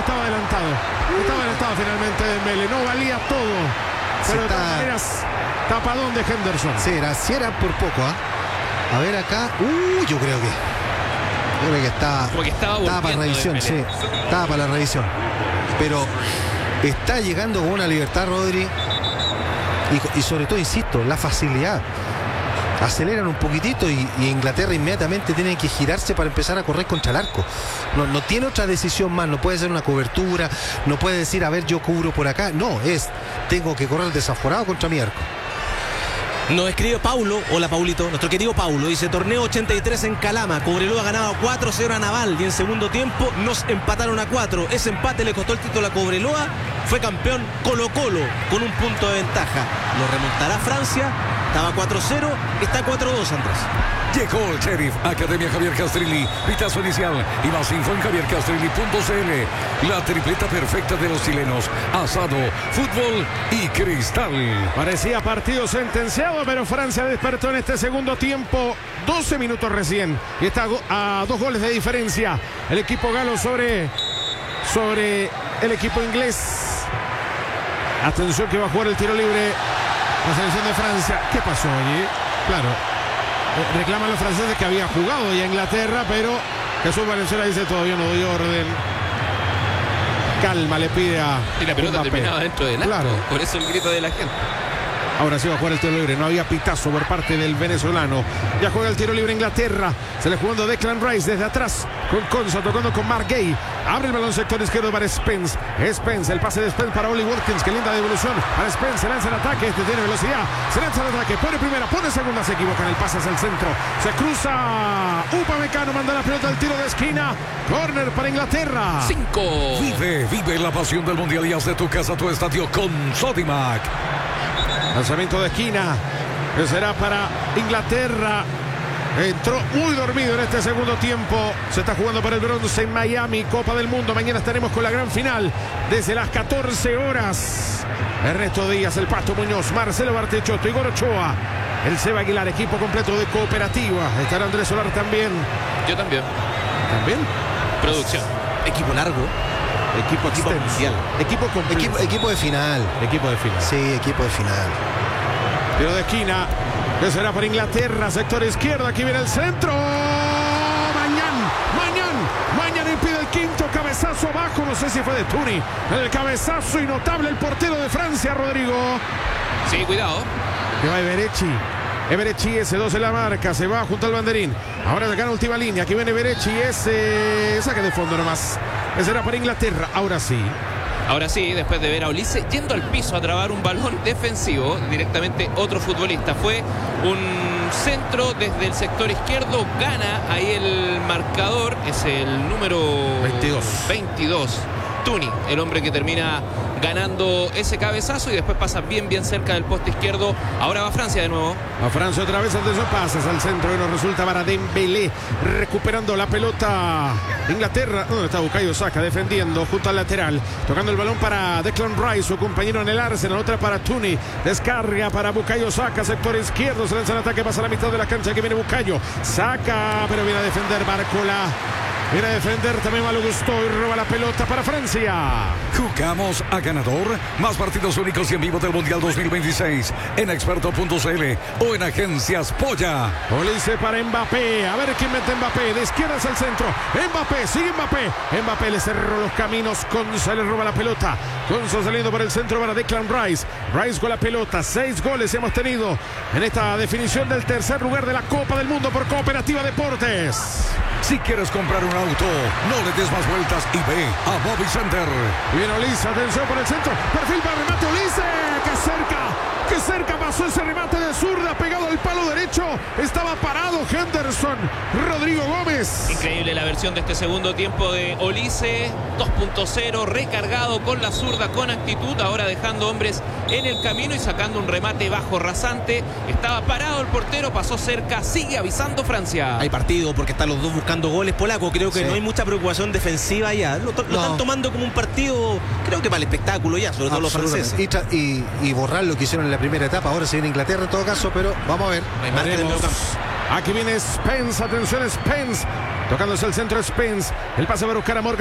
estaba adelantado. Estaba adelantado finalmente Dembélé. No valía todo. Pero de todas maneras, tapadón de Henderson. Si era por poco, A ver acá. Yo creo que está. Como que estaba para revisión, Dembélé. sí. Estaba para la revisión. Pero está llegando con una libertad, Rodri. Y sobre todo, insisto, la facilidad. Aceleran un poquitito y Inglaterra inmediatamente tiene que girarse para empezar a correr contra el arco. No tiene otra decisión más. No puede ser una cobertura. No puede decir, a ver, yo cubro por acá. No, tengo que correr desaforado contra mi arco. Nos escribe Paulo, hola Paulito, nuestro querido Paulo, dice: torneo 83 en Calama, Cobreloa ganaba 4-0 a Naval y en segundo tiempo nos empataron a 4. Ese empate le costó el título a Cobreloa, fue campeón Colo-Colo con un punto de ventaja. Lo remontará Francia, estaba 4-0, está 4-2, Andrés. Llegó el Sheriff, Academia Javier Castrilli, pitazo inicial y más info en javiercastrilli.cl. La tripleta perfecta de los chilenos: asado, fútbol y cristal. Parecía partido sentenciado, pero Francia despertó en este segundo tiempo. 12 minutos recién. Y está a 2 goles de diferencia el equipo galo sobre el equipo inglés. Atención que va a jugar el tiro libre la selección de Francia. ¿Qué pasó allí? Claro. Reclaman los franceses que había jugado ya Inglaterra, pero Jesús Valenzuela dice: todavía no doy orden. Calma, le pide a Y la pelota Mbappé. terminaba dentro del arco. Claro. Por eso el grito de la gente. Ahora sí va a jugar el tiro libre. No había pitazo por parte del venezolano. Ya juega el tiro libre Inglaterra. Se le jugando Declan Rice desde atrás. Con Konsa tocando con Mark Gay. Abre el balón sector izquierdo para Spence. Spence, el pase de Spence para Oli Watkins. Qué linda devolución para Spence. Se lanza el ataque. Este tiene velocidad. Se lanza el ataque. Pone primera, pone segunda. Se equivoca en el pase hacia el centro. Se cruza. Upamecano manda la pelota al tiro de esquina. Corner para Inglaterra. 5. Vive la pasión del mundial y haz de tu casa tu estadio con Sodimac. Lanzamiento de esquina, que será para Inglaterra. Entró muy dormido en este segundo tiempo. Se está jugando para el bronce en Miami, Copa del Mundo. Mañana estaremos con la gran final desde las 14 horas. Ernesto Díaz, el Pato Muñoz, Marcelo Bartechotto, Igor Ochoa, el Seba Aguilar, equipo completo de Cooperativa. Estará Andrés Solar también. Yo también. ¿También? Producción. Equipo largo. Equipo extenso. Equipo completo. Equipo de final. Equipo de final. Sí, equipo de final. Tiro de esquina, que será para Inglaterra, sector izquierdo. Aquí viene el centro. Mañana impide el quinto cabezazo abajo. No sé si fue de Tuni. El cabezazo y notable el portero de Francia, Rodrigo. Sí, cuidado. Que va Eberechi, S2 en la marca. Se va junto al banderín. Ahora de acá en última línea. Aquí viene Eberechi. Saque de fondo nomás. Ese era para Inglaterra. Ahora sí, después de ver a Olise yendo al piso a trabar un balón defensivo, directamente otro futbolista. Fue un centro desde el sector izquierdo, gana ahí el marcador, es el número 22. Tuni, el hombre que termina ganando ese cabezazo y después pasa bien cerca del poste izquierdo. Ahora va Francia de nuevo. A Francia otra vez, atención, pasas al centro y nos resulta para Dembélé, recuperando la pelota Inglaterra. ¿Dónde está Bukayo Saka defendiendo junto al lateral? Tocando el balón para Declan Rice, su compañero en el Arsenal. Otra para Tuni, descarga para Bukayo Saka, sector izquierdo. Se lanza el ataque, pasa a la mitad de la cancha. Que viene Bukayo Saka, pero viene a defender Barcola. Viene a defender también Malo Gusto y roba la pelota para Francia. Jugamos a ganador. Más partidos únicos y en vivo del Mundial 2026 en experto.cl o en Agencias Polla. Olise para Mbappé. A ver quién mete Mbappé. De izquierda hacia el centro. Mbappé, sigue Mbappé. Mbappé le cerró los caminos. Konsa le roba la pelota. Konsa saliendo por el centro para Declan Rice. Rice con la pelota. 6 goles hemos tenido en esta definición del tercer lugar de la Copa del Mundo por Cooperativa Deportes. Si quieres comprar un auto, no le des más vueltas y ve a Bobby Center. Viene Olise, atención por el centro. Perfil para remate Olise. ¡Qué cerca pasó ese remate de zurda! Pegado al palo derecho. Estaba parado Henderson. Rodrigo Gómez. Increíble la versión de este segundo tiempo de Olise. 2.0, recargado con la zurda, con actitud. Ahora dejando hombres en el camino y sacando un remate bajo rasante. Estaba parado el portero, pasó cerca. Sigue avisando Francia. Hay partido porque están los dos buscando goles polacos. Creo que Sí. no hay mucha preocupación defensiva ya. Lo están tomando como un partido, creo que para el espectáculo ya, sobre todo los franceses. Y borrar lo que hicieron en la primera etapa. Ahora se viene Inglaterra en todo caso, pero vamos a ver. No hay margen en el medio campo. Aquí viene Spence, atención Spence. Tocándose el centro Spence. El pase para buscar a Morgan.